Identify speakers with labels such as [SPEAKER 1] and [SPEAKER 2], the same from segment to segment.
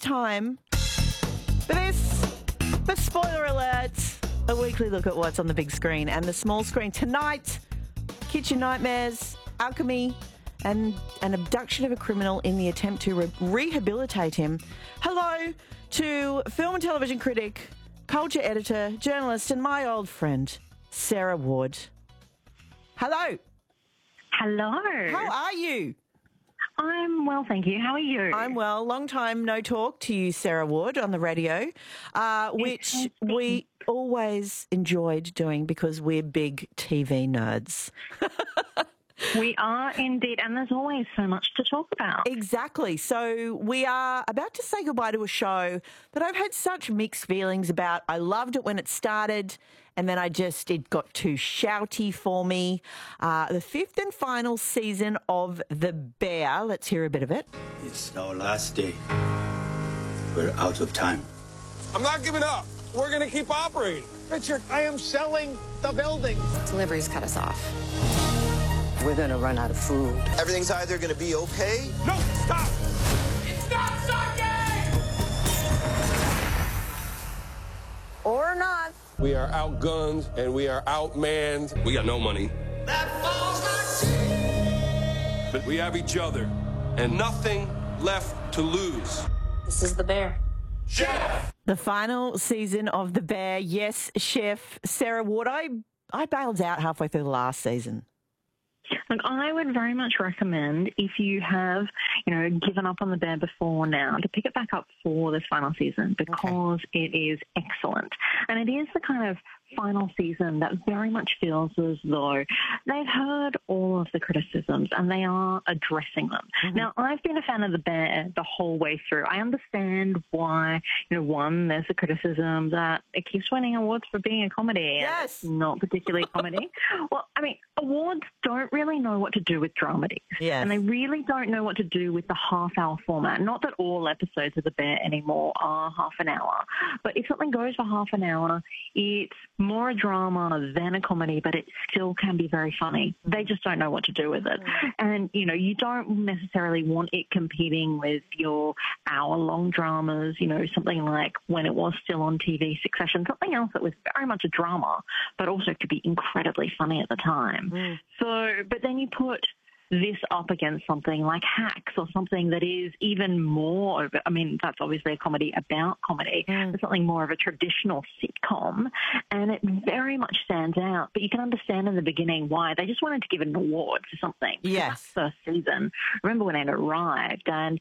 [SPEAKER 1] time for the spoiler alert, a weekly look at what's on the big screen and the small screen. Tonight, kitchen nightmares, alchemy, and an abduction of a criminal in the attempt to rehabilitate him. Hello to film and television critic, culture editor, journalist, and my old friend, Sarah Ward. Hello.
[SPEAKER 2] Hello.
[SPEAKER 1] How are you?
[SPEAKER 2] I'm well, thank you. How are you?
[SPEAKER 1] I'm well. Long time no talk to you, Sarah Ward, on the radio, which we always enjoyed doing because we're big TV nerds.
[SPEAKER 2] We are indeed, and there's always so much to talk about.
[SPEAKER 1] Exactly. So we are about to say goodbye to a show that I've had such mixed feelings about. I loved it when it started, and then it got too shouty for me. The fifth and final season of The Bear. Let's hear a bit of it.
[SPEAKER 3] It's our last day. We're out of time.
[SPEAKER 4] I'm not giving up. We're going to keep operating.
[SPEAKER 5] Richard, I am selling the building.
[SPEAKER 6] Deliveries cut us off.
[SPEAKER 7] We're going to run out of food.
[SPEAKER 8] Everything's either going to be okay.
[SPEAKER 4] No, stop! It's not sucking!
[SPEAKER 7] Or not.
[SPEAKER 4] We are outgunned and we are outmanned. We got no money. But we have each other and nothing left to lose.
[SPEAKER 6] This is The Bear.
[SPEAKER 4] Chef!
[SPEAKER 1] The final season of The Bear. Yes, Chef. Sarah Ward, I bailed out halfway through the last season.
[SPEAKER 2] Look, I would very much recommend, if you have, given up on The Bear before now, to pick it back up for this final season because it is excellent. And it is the kind of final season that very much feels as though they've heard all of the criticisms and they are addressing them. Mm-hmm. Now, I've been a fan of The Bear the whole way through. I understand why, one, there's the criticism that it keeps winning awards for being a comedy.
[SPEAKER 1] Yes.
[SPEAKER 2] And it's not particularly comedy. Well, I mean, awards don't really know what to do with dramedies.
[SPEAKER 1] Yes.
[SPEAKER 2] And they really don't know what to do with the half-hour format. Not that all episodes of The Bear anymore are half an hour, but if something goes for half an hour, it's more a drama than a comedy, but it still can be very funny. They just don't know what to do with it. And, you don't necessarily want it competing with your hour-long dramas, something like when it was still on TV, Succession, something else that was very much a drama, but also could be incredibly funny at the time. So, but then you put this up against something like Hacks or something that is even more, that's obviously a comedy about comedy, but something more of a traditional sitcom, and it very much stands out. But you can understand in the beginning why. They just wanted to give it an award for something.
[SPEAKER 1] Yes.
[SPEAKER 2] First season. Remember when it arrived and,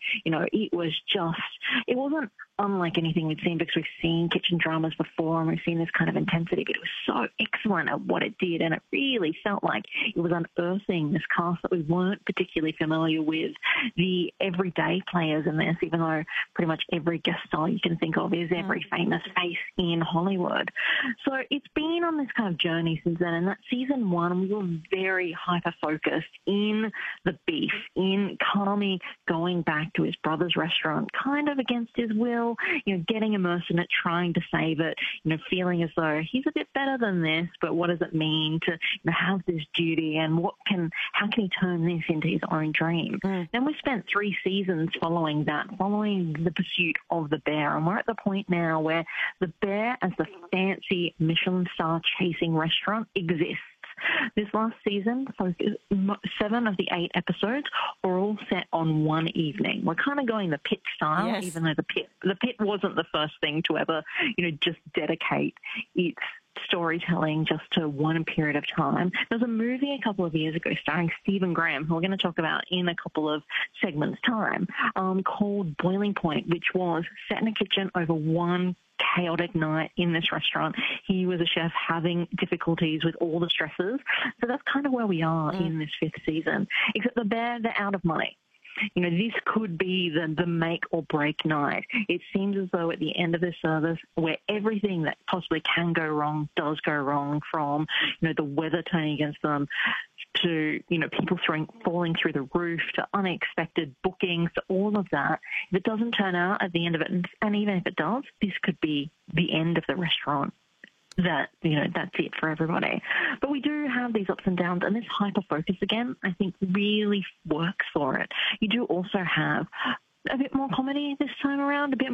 [SPEAKER 2] it wasn't unlike anything we'd seen because we've seen kitchen dramas before and we've seen this kind of intensity, but it was so excellent at what it did, and it really felt like it was unearthing this cast that we weren't particularly familiar with, the everyday players in this, even though pretty much every guest star you can think of is every famous face in Hollywood. So it's been on this kind of journey since then, and that season one, we were very hyper-focused in the beef, in Carmy going back to his brother's restaurant, kind of against his will, getting immersed in it, trying to save it, feeling as though he's a bit better than this, but what does it mean to have this duty, and how can he turn this into his own dream? Then we spent 3 seasons following the pursuit of the Bear, and we're at the point now where the Bear as the fancy Michelin star chasing restaurant exists. This last season, 7 of the 8 episodes are all set on one evening. We're kind of going the Pit style, even though the Pit wasn't the first thing to ever, just dedicate its storytelling just to one period of time. There was a movie a couple of years ago starring Stephen Graham, who we're going to talk about in a couple of segments' time, called Boiling Point, which was set in a kitchen over one chaotic night in this restaurant. He was a chef having difficulties with all the stresses. So that's kind of where we are in this 5th season. Except the Bear, they're out of money. This could be the make or break night. It seems as though at the end of this service, where everything that possibly can go wrong does go wrong, from, the weather turning against them to, people falling through the roof, to unexpected bookings, to all of that. If it doesn't turn out at the end of it, and even if it does, this could be the end of the restaurant. That's it for everybody. But we do have these ups and downs, and this hyper-focus, again, I think really works for it. You do also have a bit more comedy this time around, a bit